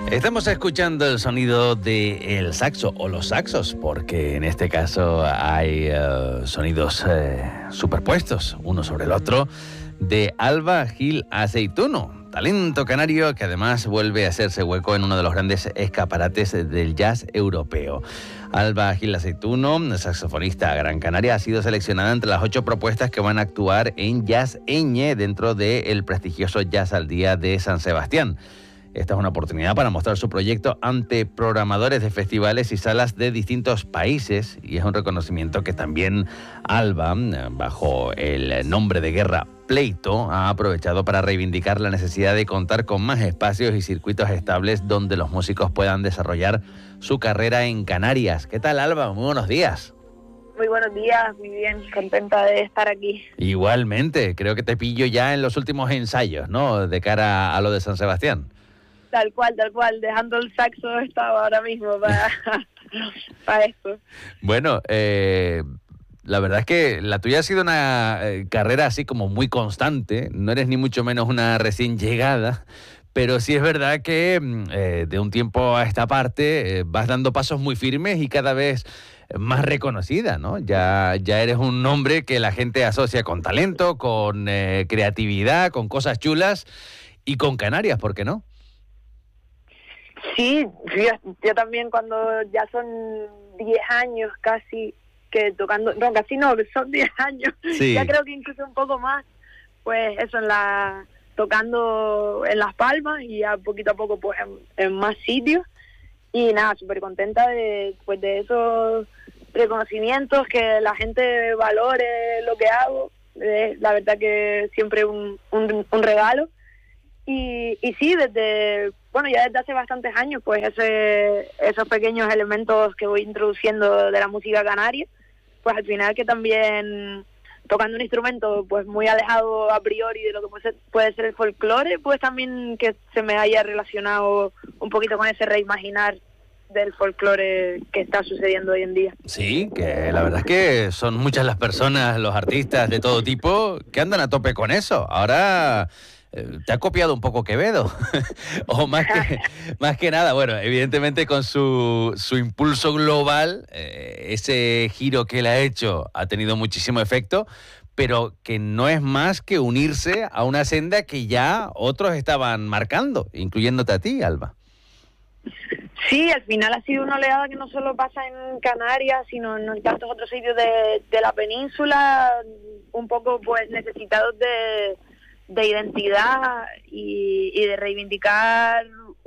Estamos escuchando el sonido del saxo o los saxos, porque en este caso hay sonidos superpuestos uno sobre el otro, de Alba Gil Aceituno, talento canario que además vuelve a hacerse hueco en uno de los grandes escaparates del jazz europeo. Alba Gil Aceituno, saxofonista Gran Canaria, ha sido seleccionada entre las 8 propuestas que van a actuar en Jazz Eñe dentro del prestigioso Jazz al Día de San Sebastián. Esta es una oportunidad para mostrar su proyecto ante programadores de festivales y salas de distintos países, y es un reconocimiento que también Alba, bajo el nombre de Guerra Pleito, ha aprovechado para reivindicar la necesidad de contar con más espacios y circuitos estables donde los músicos puedan desarrollar su carrera en Canarias. ¿Qué tal, Alba? Muy buenos días. Muy buenos días, muy bien, contenta de estar aquí. Igualmente, creo que te pillo ya en los últimos ensayos, ¿no?, de cara a lo de San Sebastián. Tal cual, dejando el saxo estaba ahora mismo para esto. Bueno, la verdad es que la tuya ha sido una carrera así como muy constante, no eres ni mucho menos una recién llegada, pero sí es verdad que de un tiempo a esta parte vas dando pasos muy firmes y cada vez más reconocida, ¿no? Ya eres un nombre que la gente asocia con talento, con creatividad, con cosas chulas y con Canarias, ¿por qué no? Sí, yo también cuando ya son 10 años casi que tocando, no, casi no, son 10 años, sí. Ya creo que incluso un poco más, pues eso, tocando en Las Palmas y ya poquito a poco pues en más sitios, y nada, súper contenta de esos reconocimientos, que la gente valore lo que hago, la verdad que siempre un regalo. Y sí, ya desde hace bastantes años, pues esos pequeñños elementos que voy introduciendo de la música canaria, pues al final que también tocando un instrumento pues muy alejado a priori de lo que puede ser el folclore, pues también que se me haya relacionado un poquito con ese reimaginar del folclore que está sucediendo hoy en día. Sí, que la verdad es que son muchas las personas, los artistas de todo tipo, que andan a tope con eso. Ahora te ha copiado un poco Quevedo, o más que nada, bueno, evidentemente con su impulso global, ese giro que él ha hecho ha tenido muchísimo efecto, pero que no es más que unirse a una senda que ya otros estaban marcando, incluyéndote a ti, Alba. Sí, al final ha sido una oleada que no solo pasa en Canarias, sino en tantos otros sitios de la península, un poco pues necesitados de identidad y de reivindicar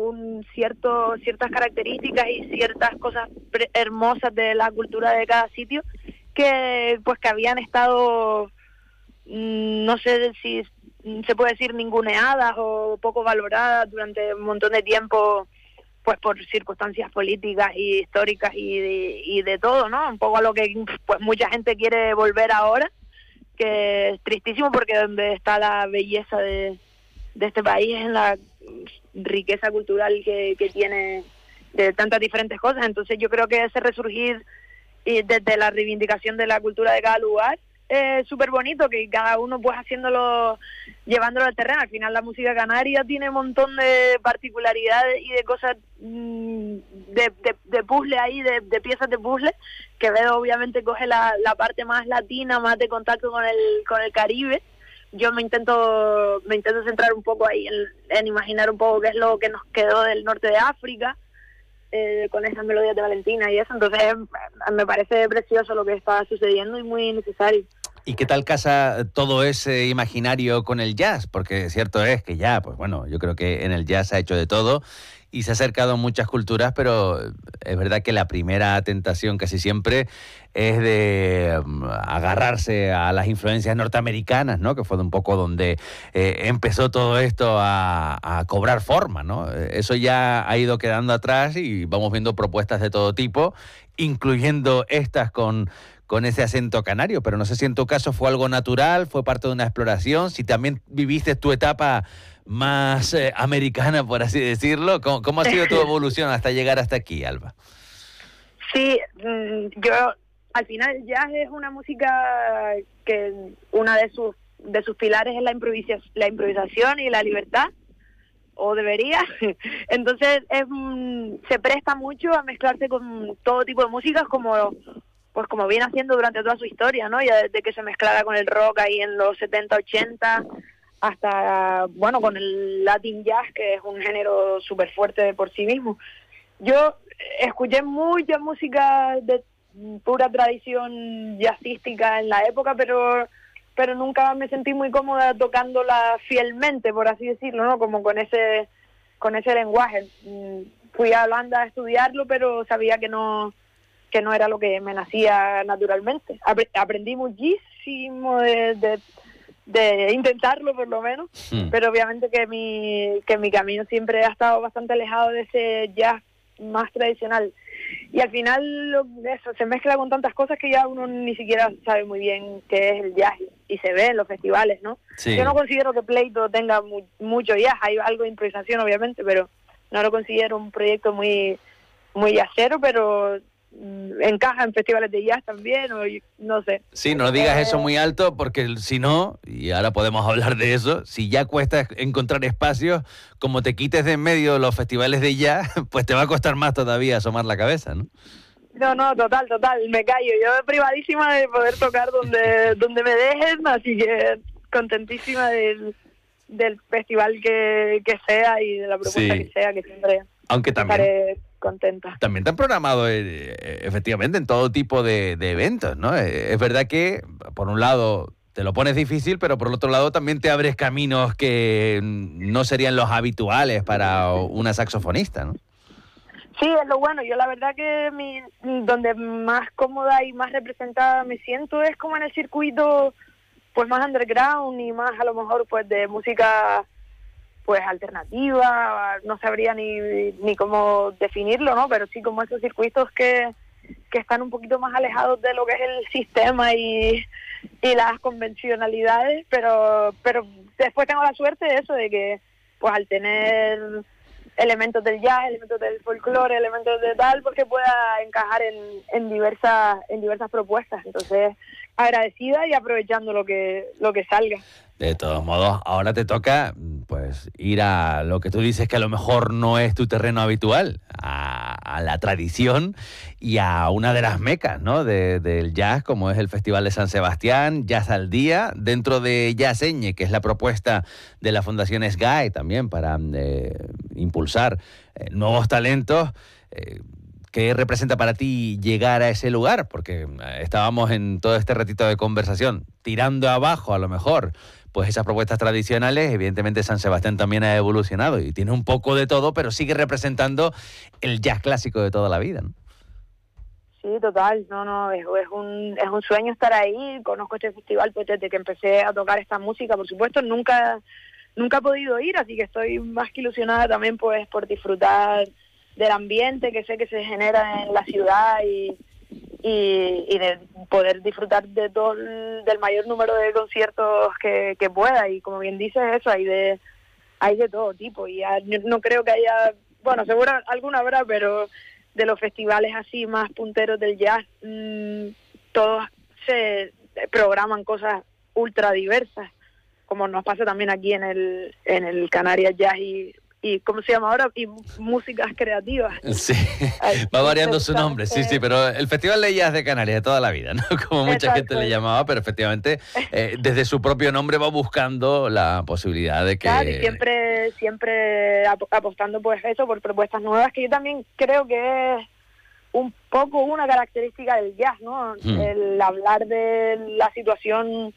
ciertas características y ciertas cosas hermosas de la cultura de cada sitio que habían estado, no sé si se puede decir ninguneadas o poco valoradas durante un montón de tiempo, pues por circunstancias políticas y históricas y de todo, ¿no? Un poco a lo que pues mucha gente quiere volver ahora, que es tristísimo porque donde está la belleza de este país es en la riqueza cultural que tiene de tantas diferentes cosas. Entonces yo creo que ese resurgir y desde la reivindicación de la cultura de cada lugar es súper bonito, que cada uno pues llevándolo al terreno. Al final la música canaria tiene un montón de particularidades y de cosas de puzzle ahí, de piezas de puzzle, que Quevedo obviamente coge la parte más latina, más de contacto con el Caribe. Yo me intento centrar un poco ahí en imaginar un poco qué es lo que nos quedó del norte de África, con esas melodías de Valentina y eso. Entonces me parece precioso lo que está sucediendo y muy necesario. ¿Y qué tal casa todo ese imaginario con el jazz? Porque cierto es que ya, pues bueno, yo creo que en el jazz se ha hecho de todo y se ha acercado a muchas culturas, pero es verdad que la primera tentación casi siempre es de agarrarse a las influencias norteamericanas, ¿no? Que fue un poco donde empezó todo esto a cobrar forma, ¿no? Eso ya ha ido quedando atrás y vamos viendo propuestas de todo tipo, incluyendo estas con ese acento canario, pero no sé si en tu caso fue algo natural, fue parte de una exploración, si también viviste tu etapa más americana, por así decirlo. ¿Cómo ha sido tu evolución hasta llegar hasta aquí, Alba? Sí, yo al final el jazz es una música que una de sus pilares es la improvisación y la libertad, o debería. Entonces se presta mucho a mezclarse con todo tipo de músicas como viene haciendo durante toda su historia, ¿no? Ya desde que se mezclara con el rock ahí en los 70, 80, hasta, bueno, con el Latin Jazz, que es un género súper fuerte de por sí mismo. Yo escuché mucha música de pura tradición jazzística en la época, pero nunca me sentí muy cómoda tocándola fielmente, por así decirlo, ¿no? Como con ese lenguaje. Fui a Holanda a estudiarlo, pero sabía que no era lo que me nacía naturalmente. Aprendí muchísimo de intentarlo, por lo menos, pero obviamente que mi camino siempre ha estado bastante alejado de ese jazz más tradicional. Y al final eso se mezcla con tantas cosas que ya uno ni siquiera sabe muy bien qué es el jazz, y se ve en los festivales, ¿no? Sí. Yo no considero que Pleito tenga mucho jazz, hay algo de improvisación obviamente, pero no lo considero un proyecto muy jazzero, pero encaja en festivales de jazz también, o no sé. Sí, no digas eso muy alto, porque si no, y ahora podemos hablar de eso, si ya cuesta encontrar espacios, como te quites de en medio los festivales de jazz, pues te va a costar más todavía asomar la cabeza, ¿no? No, total, me callo. Yo privadísima de poder tocar donde me dejen, así que contentísima del festival que sea y de la propuesta que sea, que siempre aunque también estaré contenta. También te han programado efectivamente en todo tipo de eventos, ¿no? Es verdad que, por un lado, te lo pones difícil, pero por el otro lado también te abres caminos que no serían los habituales para una saxofonista, ¿no? Sí, es lo bueno. Yo la verdad que donde más cómoda y más representada me siento es como en el circuito pues más underground y más a lo mejor pues de música pues alternativa, no sabría ni cómo definirlo, ¿no? Pero sí como esos circuitos que están un poquito más alejados de lo que es el sistema y las convencionalidades, pero después tengo la suerte de eso, de que pues al tener elementos del jazz, elementos del folclore, elementos de tal, porque pueda encajar en diversas propuestas. Entonces, agradecida y aprovechando lo que salga. De todos modos, ahora te toca pues ir a lo que tú dices que a lo mejor no es tu terreno habitual, a la tradición y a una de las mecas, ¿no? del jazz, como es el Festival de San Sebastián, Jazz al Día, dentro de Jazzeñe, que es la propuesta de la Fundación SGAE también para impulsar nuevos talentos. ¿Qué representa para ti llegar a ese lugar? Porque estábamos en todo este ratito de conversación tirando abajo, a lo mejor, pues esas propuestas tradicionales. Evidentemente San Sebastián también ha evolucionado y tiene un poco de todo, pero sigue representando el jazz clásico de toda la vida, ¿no? Sí, total. No, es un sueño estar ahí. Conozco este festival pues desde que empecé a tocar esta música, por supuesto. Nunca he podido ir, así que estoy más que ilusionada también pues por disfrutar del ambiente que sé que se genera en la ciudad y de poder disfrutar de todo del mayor número de conciertos que pueda. Y como bien dices, eso hay de todo tipo, y no creo que haya, bueno, seguro alguna habrá, pero de los festivales así más punteros del jazz, todos se programan cosas ultra diversas, como nos pasa también aquí en el Canarias Jazz y ¿cómo se llama ahora? Y músicas creativas. Sí, va variando su nombre, sí, pero el Festival de Jazz de Canarias de toda la vida, ¿no? Como mucha gente le llamaba, pero efectivamente desde su propio nombre va buscando la posibilidad de que... Claro, y siempre apostando pues eso, por propuestas nuevas, que yo también creo que es un poco una característica del jazz, ¿no? El hablar de la situación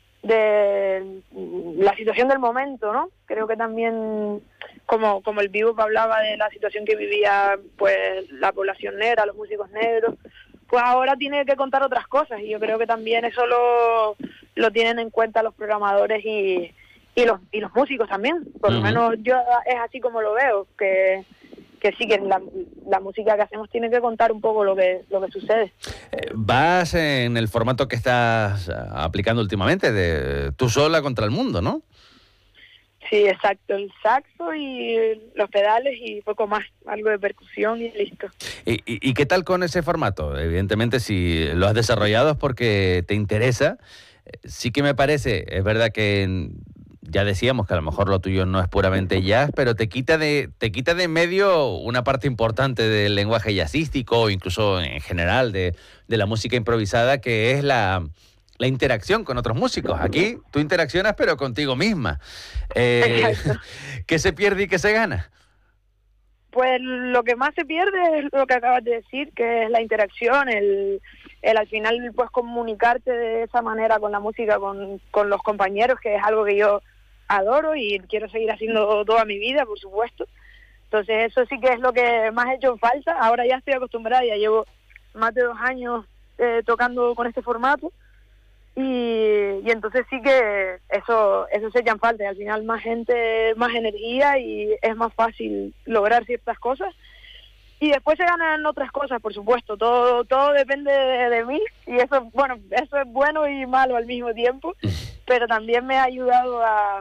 del momento, ¿no? Creo que también como el Bebop hablaba de la situación que vivía pues la población negra, los músicos negros, pues ahora tiene que contar otras cosas, y yo creo que también eso lo tienen en cuenta los programadores y los músicos también. Por lo menos yo es así como lo veo, que sí, que la música que hacemos tiene que contar un poco lo que sucede. Vas en el formato que estás aplicando últimamente, de tú sola contra el mundo, ¿no? Sí, exacto, el saxo y los pedales y poco más, algo de percusión y listo. ¿Y qué tal con ese formato? Evidentemente, si lo has desarrollado es porque te interesa. Sí que me parece, es verdad que ya decíamos que a lo mejor lo tuyo no es puramente jazz, pero te quita de en medio una parte importante del lenguaje jazzístico o incluso en general de la música improvisada, que es la interacción con otros músicos. Aquí tú interaccionas pero contigo misma. ¿Qué se pierde y qué se gana? Pues lo que más se pierde es lo que acabas de decir, que es la interacción, el al final pues comunicarte de esa manera con la música, con los compañeros, que es algo que yo adoro y quiero seguir haciendo toda mi vida, por supuesto. Entonces eso sí que es lo que más he hecho en falta. Ahora ya estoy acostumbrada, ya llevo más de 2 años tocando con este formato y entonces sí que eso se echa en falta. Y al final más gente, más energía y es más fácil lograr ciertas cosas. Y después se ganan otras cosas, por supuesto. Todo depende de mí y eso es bueno y malo al mismo tiempo, pero también me ha ayudado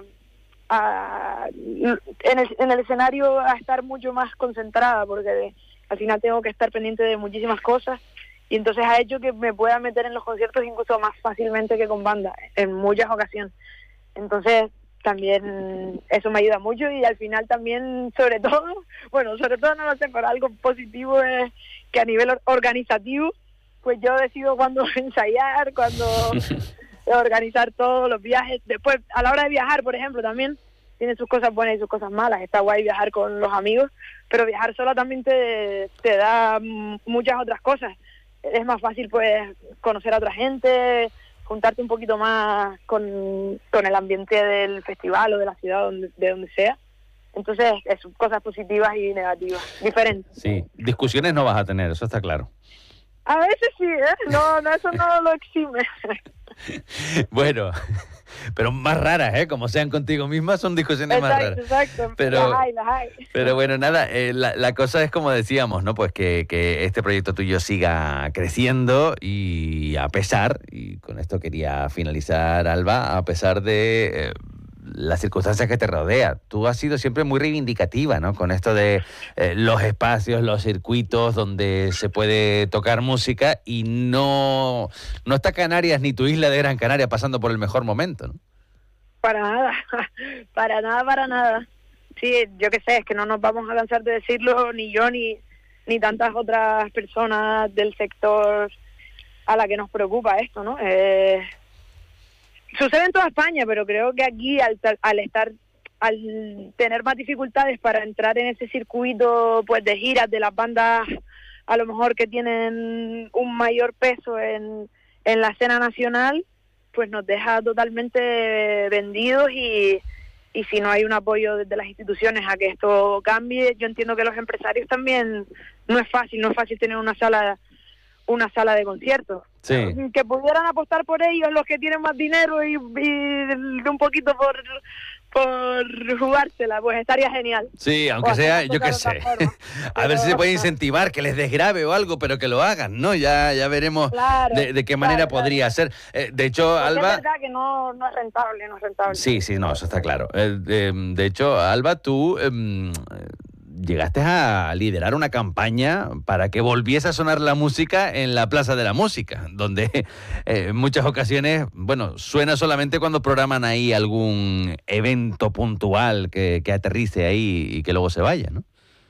en el escenario a estar mucho más concentrada, porque al final tengo que estar pendiente de muchísimas cosas y entonces ha hecho que me pueda meter en los conciertos incluso más fácilmente que con banda en muchas ocasiones. Entonces también eso me ayuda mucho y al final también, sobre todo no lo sé, pero algo positivo es que a nivel organizativo, pues yo decido cuándo ensayar, cuándo organizar todos los viajes. Después, a la hora de viajar, por ejemplo, también tiene sus cosas buenas y sus cosas malas. Está guay viajar con los amigos, pero viajar sola también te da muchas otras cosas. Es más fácil, pues, conocer a otra gente, juntarte un poquito más con el ambiente del festival o de la ciudad, de donde sea. Entonces, son cosas positivas y negativas, diferentes. Sí, discusiones no vas a tener, eso está claro. A veces sí, No, eso no lo exime. Bueno, pero más raras, como sean contigo mismas, son discusiones más raras. Exacto, pero, las hay. Pero bueno, nada, la cosa es como decíamos, ¿no? Pues que este proyecto tuyo siga creciendo y a pesar, y con esto quería finalizar, Alba, a pesar de las circunstancias que te rodea. Tú has sido siempre muy reivindicativa, ¿no? Con esto de los espacios, los circuitos donde se puede tocar música y no está Canarias ni tu isla de Gran Canaria pasando por el mejor momento, ¿no? Para nada. Sí, yo qué sé, es que no nos vamos a cansar de decirlo, ni yo ni tantas otras personas del sector a la que nos preocupa esto, ¿no? Sucede en toda España, pero creo que aquí al tener más dificultades para entrar en ese circuito pues de giras de las bandas a lo mejor que tienen un mayor peso en la escena nacional, pues nos deja totalmente vendidos y si no hay un apoyo desde las instituciones a que esto cambie, yo entiendo que los empresarios también no es fácil tener una sala de conciertos. Sí. Que pudieran apostar por ellos los que tienen más dinero y un poquito por jugársela, pues estaría genial. Sí, aunque sea, yo qué sé, a ver si se puede incentivar, que les desgrabe o algo, pero que lo hagan, ¿no? Ya veremos de qué manera podría ser. De hecho, porque Alba... es verdad que no es rentable. Sí, no, eso está claro. De hecho, Alba, tú llegaste a liderar una campaña para que volviese a sonar la música en la Plaza de la Música, donde en muchas ocasiones, suena solamente cuando programan ahí algún evento puntual que aterrice ahí y que luego se vaya, ¿no?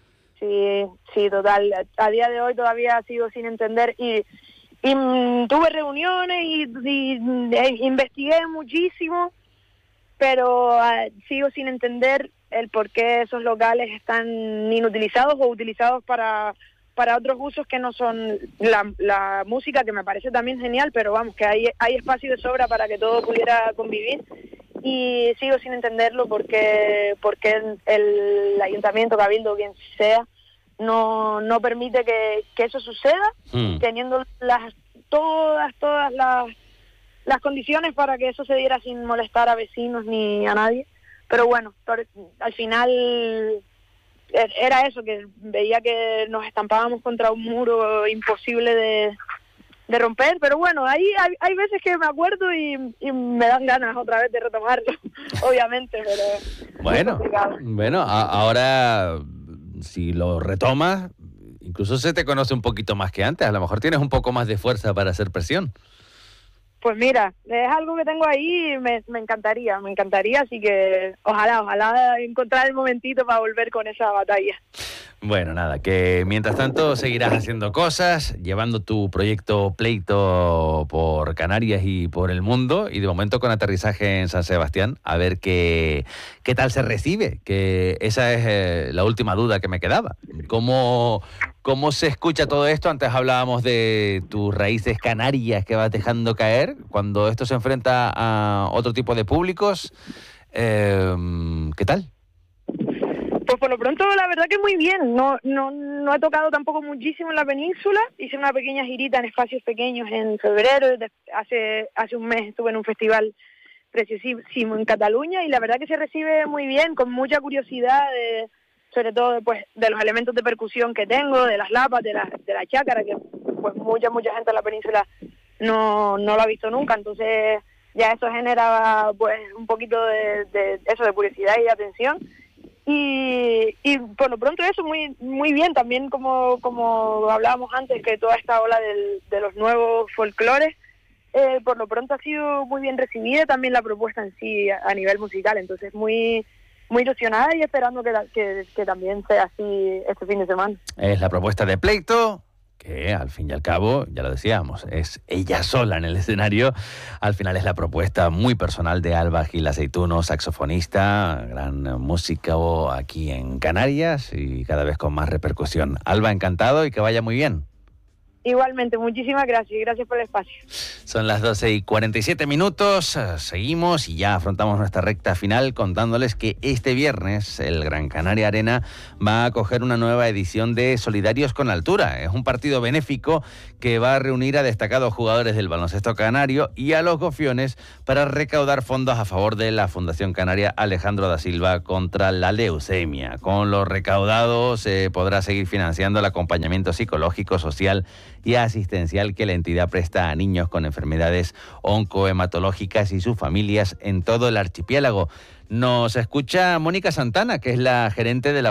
Sí, total. A día de hoy todavía sigo sin entender y tuve reuniones y investigué muchísimo, pero sigo sin entender el por qué esos locales están inutilizados o utilizados para otros usos que no son la música, que me parece también genial, pero vamos, que hay espacio de sobra para que todo pudiera convivir y sigo sin entenderlo porque el ayuntamiento, cabildo, quien sea, no permite que eso suceda, teniendo todas las condiciones para que eso se diera sin molestar a vecinos ni a nadie. Pero bueno, al final era eso, que veía que nos estampábamos contra un muro imposible de romper, pero bueno, hay veces que me acuerdo y me dan ganas otra vez de retomarlo, obviamente, pero... Bueno, ahora si lo retomas, incluso se te conoce un poquito más que antes, a lo mejor tienes un poco más de fuerza para hacer presión. Pues mira, es algo que tengo ahí y me encantaría, así que ojalá encontrar el momentito para volver con esa batalla. Bueno, nada, que mientras tanto seguirás haciendo cosas, llevando tu proyecto Pleito por Canarias y por el mundo, y de momento con aterrizaje en San Sebastián, a ver qué tal se recibe, que esa es la última duda que me quedaba. ¿Cómo se escucha todo esto? Antes hablábamos de tus raíces canarias que vas dejando caer, cuando esto se enfrenta a otro tipo de públicos, ¿qué tal? Pues por lo pronto la verdad que muy bien, no he tocado tampoco muchísimo en la península, hice una pequeña girita en espacios pequeños en febrero, hace un mes estuve en un festival preciosísimo en Cataluña y la verdad que se recibe muy bien, con mucha curiosidad, sobre todo pues, de los elementos de percusión que tengo, de las lapas, de la chácara, que pues mucha gente en la península no lo ha visto nunca, entonces ya eso genera pues un poquito de eso, de curiosidad y de atención. Y por lo pronto eso muy bien, también como hablábamos antes, que toda esta ola de los nuevos folclores, por lo pronto ha sido muy bien recibida también la propuesta en sí a nivel musical, entonces muy ilusionada y esperando que también sea así este fin de semana. Es la propuesta de Pleito, que al fin y al cabo, ya lo decíamos, es ella sola en el escenario. Al final es la propuesta muy personal de Alba Gil Aceituno, saxofonista, gran músico aquí en Canarias y cada vez con más repercusión. Alba, encantado y que vaya muy bien. Igualmente, muchísimas gracias y gracias por el espacio. Son las 12:47, seguimos y ya afrontamos nuestra recta final contándoles que este viernes el Gran Canaria Arena va a acoger una nueva edición de Solidarios con Altura. Es un partido benéfico que va a reunir a destacados jugadores del baloncesto canario y a los gofiones para recaudar fondos a favor de la Fundación Canaria Alejandro da Silva contra la leucemia. Con los recaudados se podrá seguir financiando el acompañamiento psicológico, social y asistencial que la entidad presta a niños con enfermedades oncohematológicas y sus familias en todo el archipiélago. Nos escucha Mónica Santana, que es la gerente de la